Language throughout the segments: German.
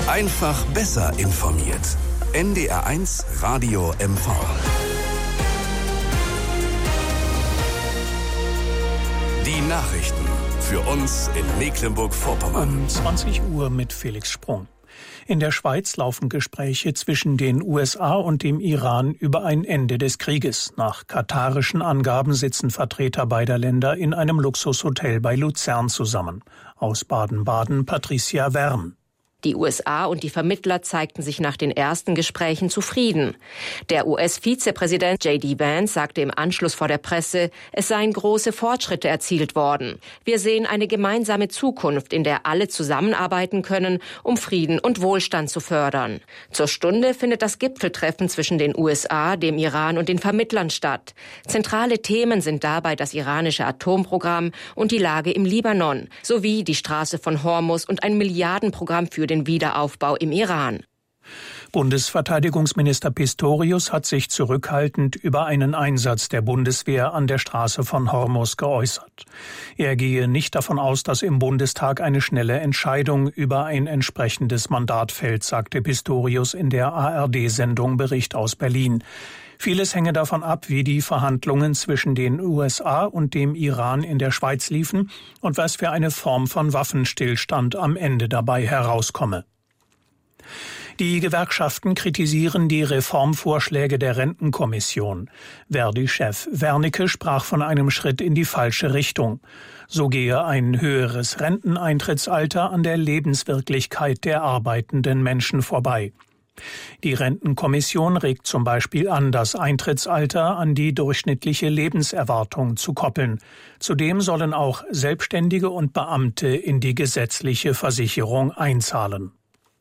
Einfach besser informiert. NDR1 Radio MV. Die Nachrichten für uns in Mecklenburg-Vorpommern. Um 20 Uhr mit Felix Sprung. In der Schweiz laufen Gespräche zwischen den USA und dem Iran über ein Ende des Krieges. Nach katarischen Angaben sitzen Vertreter beider Länder in einem Luxushotel bei Luzern zusammen. Aus Baden-Baden Patricia Wern. Die USA und die Vermittler zeigten sich nach den ersten Gesprächen zufrieden. Der US-Vizepräsident J.D. Vance sagte im Anschluss vor der Presse, es seien große Fortschritte erzielt worden. Wir sehen eine gemeinsame Zukunft, in der alle zusammenarbeiten können, um Frieden und Wohlstand zu fördern. Zur Stunde findet das Gipfeltreffen zwischen den USA, dem Iran und den Vermittlern statt. Zentrale Themen sind dabei das iranische Atomprogramm und die Lage im Libanon, sowie die Straße von Hormuz und ein Milliardenprogramm für den Wiederaufbau im Iran. Bundesverteidigungsminister Pistorius hat sich zurückhaltend über einen Einsatz der Bundeswehr an der Straße von Hormuz geäußert. Er gehe nicht davon aus, dass im Bundestag eine schnelle Entscheidung über ein entsprechendes Mandat fällt, sagte Pistorius in der ARD-Sendung Bericht aus Berlin. Vieles hänge davon ab, wie die Verhandlungen zwischen den USA und dem Iran in der Schweiz liefen und was für eine Form von Waffenstillstand am Ende dabei herauskomme. Die Gewerkschaften kritisieren die Reformvorschläge der Rentenkommission. Verdi-Chef Wernicke sprach von einem Schritt in die falsche Richtung. So gehe ein höheres Renteneintrittsalter an der Lebenswirklichkeit der arbeitenden Menschen vorbei. Die Rentenkommission regt zum Beispiel an, das Eintrittsalter an die durchschnittliche Lebenserwartung zu koppeln. Zudem sollen auch Selbstständige und Beamte in die gesetzliche Versicherung einzahlen.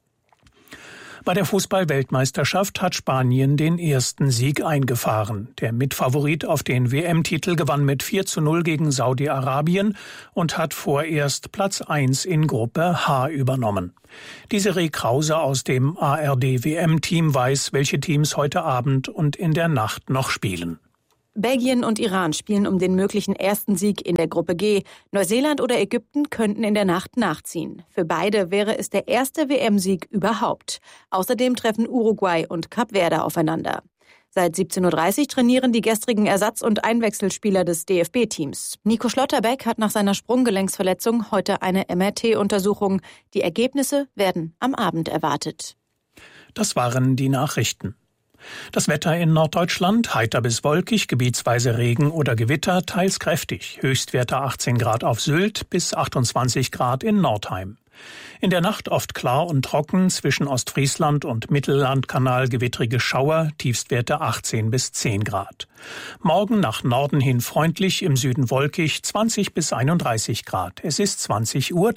Bei der Fußball-Weltmeisterschaft hat Spanien den ersten Sieg eingefahren. Der Mitfavorit auf den WM-Titel gewann mit 4:0 gegen Saudi-Arabien und hat vorerst Platz 1 in Gruppe H übernommen. Desiree Krause aus dem ARD-WM-Team weiß, welche Teams heute Abend und in der Nacht noch spielen. Belgien und Iran spielen um den möglichen ersten Sieg in der Gruppe G. Neuseeland oder Ägypten könnten in der Nacht nachziehen. Für beide wäre es der erste WM-Sieg überhaupt. Außerdem treffen Uruguay und Kap Verde aufeinander. Seit 17:30 Uhr trainieren die gestrigen Ersatz- und Einwechselspieler des DFB-Teams. Nico Schlotterbeck hat nach seiner Sprunggelenksverletzung heute eine MRT-Untersuchung. Die Ergebnisse werden am Abend erwartet. Das waren die Nachrichten. Das Wetter in Norddeutschland, heiter bis wolkig, gebietsweise Regen oder Gewitter, teils kräftig. Höchstwerte 18 Grad auf Sylt bis 28 Grad in Nordheim. In der Nacht oft klar und trocken, zwischen Ostfriesland und Mittellandkanal gewittrige Schauer, Tiefstwerte 18 bis 10 Grad. Morgen nach Norden hin freundlich, im Süden wolkig, 20 bis 31 Grad. Es ist 20:03 Uhr.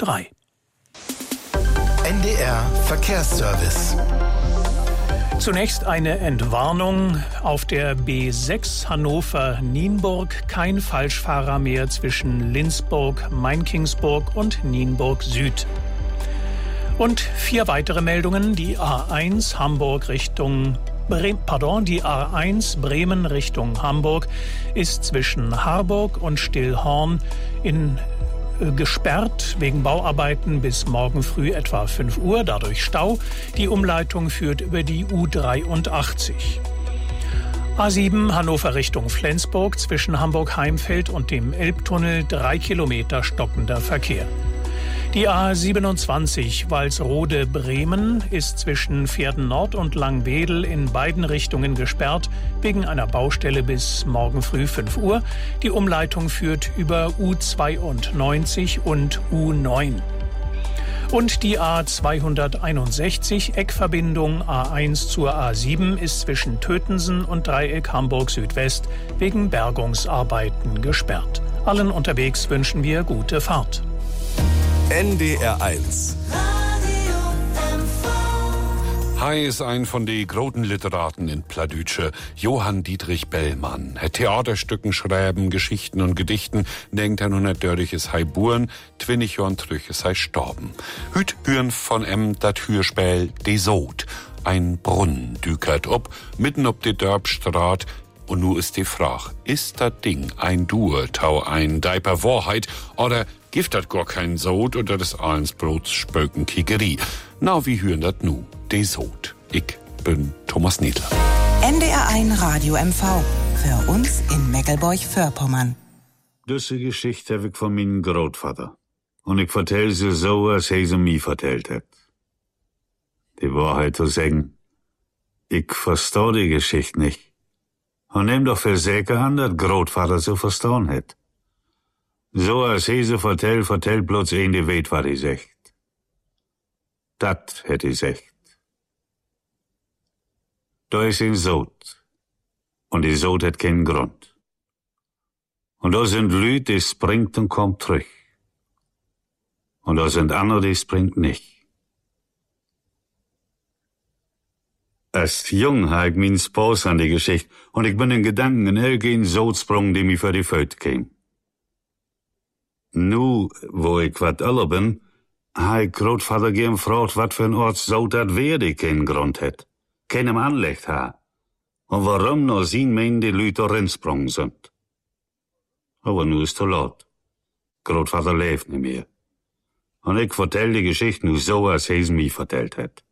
NDR Verkehrsservice. Zunächst eine Entwarnung. Auf der B6 Hannover-Nienburg kein Falschfahrer mehr zwischen Lindsburg, Mainkingsburg und Nienburg Süd. Und 4 weitere Meldungen. Die A1 die A1 Bremen Richtung Hamburg ist zwischen Harburg und Stillhorn gesperrt wegen Bauarbeiten bis morgen früh etwa 5 Uhr, dadurch Stau. Die Umleitung führt über die U83. A7 Hannover Richtung Flensburg zwischen Hamburg-Heimfeld und dem Elbtunnel 3 Kilometer stockender Verkehr. Die A27 Walsrode-Bremen ist zwischen Pferden Nord und Langwedel in beiden Richtungen gesperrt, wegen einer Baustelle bis morgen früh 5 Uhr. Die Umleitung führt über U92 und U9. Und die A261 Eckverbindung A1 zur A7 ist zwischen Tötensen und Dreieck Hamburg Südwest wegen Bergungsarbeiten gesperrt. Allen unterwegs wünschen wir gute Fahrt. NDR1 Hei ist ein von den großen Literaten in Pladütsche, Johann Dietrich Bellmann. Er Theaterstücken schreiben, Geschichten und Gedichten, denkt er nun natürlich es hei Buren, 20 Jahren trüch es hei storben. Hüt Büren von dat Hürspiel de Sod. Ein Brunnen dükert ob, mitten ob de Dörbstraat. Und nu ist die Frage, ist dat Ding ein Duer, tau ein Deiper Wahrheit oder Gift hat gar kein Sod oder des Allensbrots Spöken Kikerie. Na, wie hören dat nu? De Sod. Ich bin Thomas Niedler. NDR1 Radio MV. Für uns in Meckelburg-Vorpommern. Diese Geschichte habe ich von meinem Großvater. Und ich vertell sie so, als sie mir vertellt hat. Die Wahrheit zu sagen, ich versteh die Geschichte nicht. Und nehm doch für sicher an, dass Großvater so verstanden hat. So als sie vertellt bloß ein, die weet, was die sagt. Dat hätt die sagt. Da ist ein Sod. Und die Sod hat keinen Grund. Und da sind Leute, die springt und kommt zurück. Und da sind andere, die springt nicht. Als jung hab ich min Spaß an die Geschichte und ich bin in Gedanken in irgendein Sodsprung, die mir für die Föt käm. Nu, wo ich wat älter bin, hab ich Großvater gern gefragt, wat für ein Ort Sod dat wär, die keinen Grund hat, keinem Anlecht ha. Und warum nur sien men die Leute rinsprungen sind. Aber nu ist zu laut. Großvater lebt nicht mehr. Und ich vertell die Geschichte nur so, als er mir vertellt hat.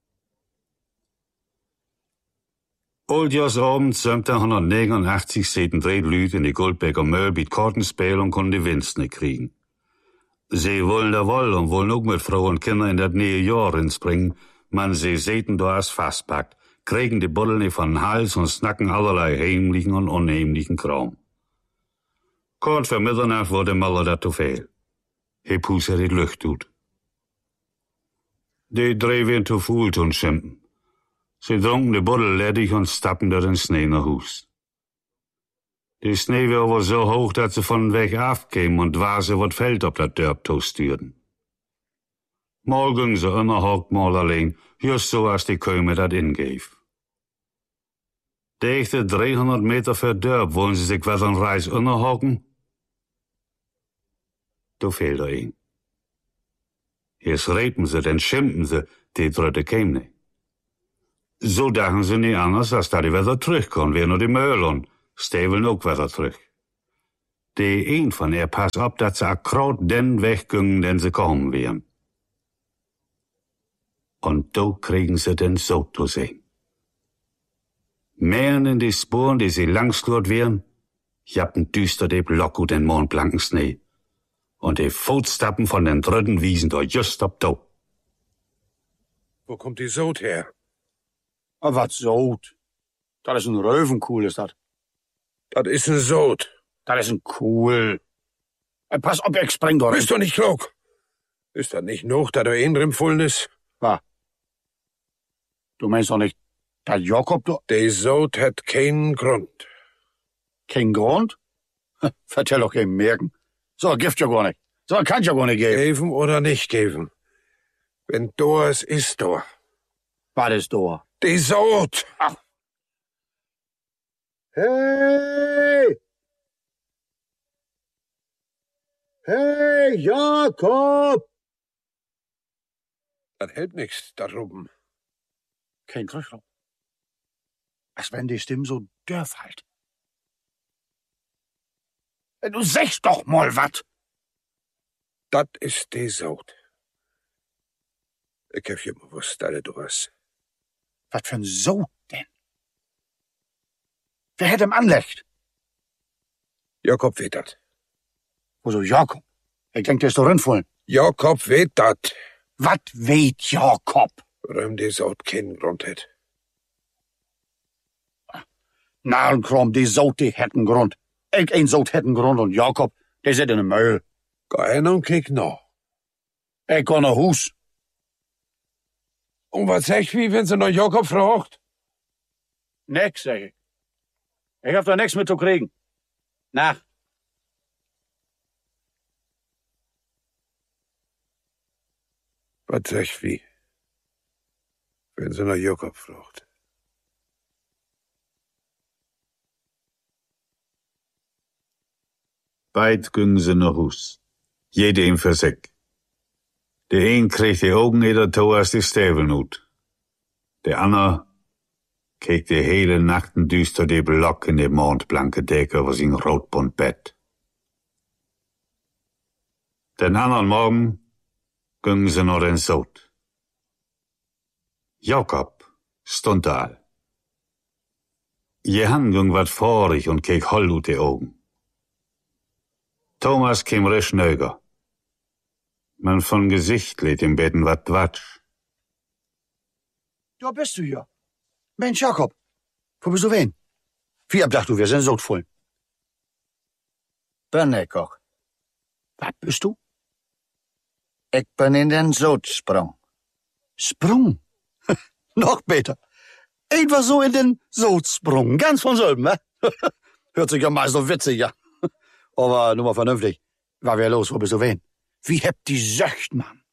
Oldjahrsabend 1789 säten 3 Leute in die Goldbecker Möll mit Kartenspiel und konnten die Winst nicht kriegen. Sie wollen da wohl und wollen auch mit Frau und Kinder in das neue Jahr inspringen, man sie säten da als fastpackt, kriegen die Buddel nicht von den Hals und snacken allerlei heimlichen und unheimlichen Kram. Kort vor Mitternacht wurde Möller dat zu viel. He Puser die Lucht tut. Die 3 werden zu viel tun schimpen. Sie trunken die Buddel ledig und stappen durch den Schnee nach Hus. Die Schnee war aber so hoch, dass sie von weg afkämen und Vase wat Feld op dat Dörp toastierten. Mal gingen sie innerhockt, mal allein, just so als die Köme dat ingeef. Dichte 300 Meter für Dörp wollen sie sich wat an Reis innerhocken. Da fehlt ein. Jetzt reden sie, dann schimpfen sie, die dritte käm nicht. So dachten sie nicht anders, als da die wieder zurückkommen, wie nur die Möhl und Steveln auch wieder zurück. Die een von ihr pass op, dass sie akkurat den weggingen, den sie kommen wären. Und da kriegen sie den Sod zu sehen. Mehren in die Spuren, die sie langsglurt wären, jappen düster die Block und den mondblanken Schnee. Und die Fußstappen von den dritten wiesen da just ob da. Wo kommt die Sod her? Aber wat Sod? Das ist ein Röwenkuhl, ist das. Das ist ein Sod. Das ist ein Kuhl. Pass auf, ich spring da rein. Bist du nicht klug? Ist das nicht noch, da du drin ist? Was? Du meinst doch nicht, der Jakob, du... Der Sod hat keinen Grund. Kein Grund? Vertell doch kein Merken. So Gift ja gar nicht. So kann ja gar nicht geben. Geben oder nicht geben. Wenn da es ist, da. Was ist da? Die Sod! Ach. Hey! Hey, Jakob! Das hält nichts da drüben. Kein Krüchler. Als wenn die Stimme so dörf halt. Du sagst doch mal wat. Das ist die Sod. Ich hab ja gewusst, dass du hast. Was für ein Sod denn? Wer hätte ihm Anrecht? Jakob weet dat. Wieso Jakob? Ich denk, der ist doch rinfallen. Jakob weet dat. Was weet Jakob? Warum die Sod keinen Grund hat. Narrenkram, die Sod, die hätten Grund. Ich ein Sod hätten Grund und Jakob, der sitzt in den Müll. Geh hin und kick noch. Ich geh nach Hus. Und was sagst du, wenn sie noch Jakob fragt? Nix, sag ich. Ich hab da nix mit zu kriegen. Nacht. Was sagst du, wenn sie noch Jakob fragt? Beid gingen sie nach Hus. Jede ihm für sich. Der een kreeg die Augen in der Toe als die Steven ut. Der ander keek de hele nachten düster die Block in de mondblanke Decke over zijn roodbont bed. Den anderen Morgen gingen sie noch den Sod. Jakob stund da. Johann ging wat vorig und keek hol ut de Augen. Thomas käm recht nöger. Man von Gesicht lädt im Betten wat Quatsch. Da bist du ja. Mensch, Jakob, wo bist du wen? Wie abdacht du, wir sind so voll. Ben ik auch. Was bist du? Ich bin in den Sod sprung. Sprung? Noch besser. Ich war so in den Sod sprung. Ganz von selben, ne? Hört sich ja mal so witzig, ja. Aber nur mal vernünftig. War wer los, wo bist du wen? Wie hebt die Söcht, Mann?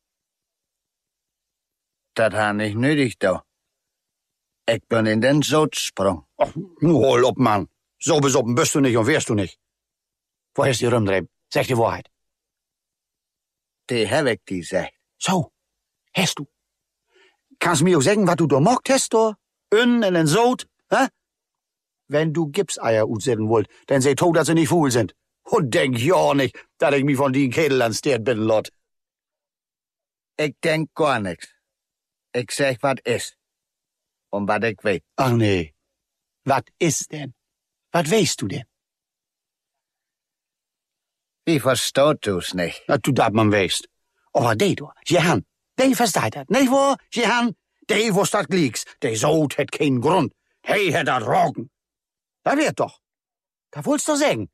Das ha nicht nötig, da. Ich bin in den Sod sprung. Ach, hol op, Mann. So besoppen bist du nicht und wärst du nicht. Wo hast du die rumdrehen? Sag die Wahrheit. Die hab ich die gesagt. So, hast du. Kannst mir auch sagen, was du da mockt hast, da? In den Sod, hä? Wenn du Gipseier utsetzen wollt, dann seh to, dass sie nicht faul sind. Und denk ja nicht, dass ich mich von die Kädel ans Stert bin, Lot. Ich denk gar nix. Ich sag, wat is. Und wat ich weet. Ach nee. Was ist denn? Was weißt du denn? Wie verstaut du's nicht? Na, du dat man weißt. Aber die du, Johann, die versteht dat. Nicht wahr, Johann? Die wusst dat glieks. Die Sod het keinen Grund. Hey, het dat Rogen. Da wird doch. Da wollt's doch sagen.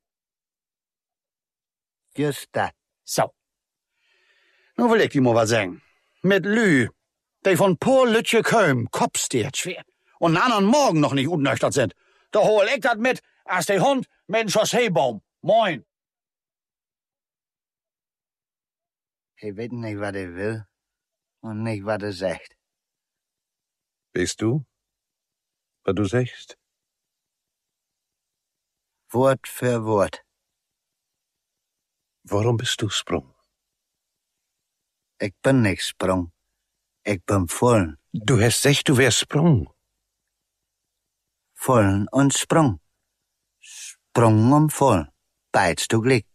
Just dat. So. Nu will ich dir mal was sagen. Mit Lü, die von Paul Lütje Köm kopfsteert schwer und anderen Morgen noch nicht unnüchtert sind, da hol ich dat mit, als der Hund mit dem Chausseebaum. Moin. Ich weet nicht, was ich will und nicht, was er sagt. Weißt du, was du sagst? Wort für Wort. Warum bist du sprung? Ich bin nicht sprung. Ich bin vollen. Du hast gesagt, du wärst sprung. Vollen und sprung. Sprung und vollen. Beids du Glück.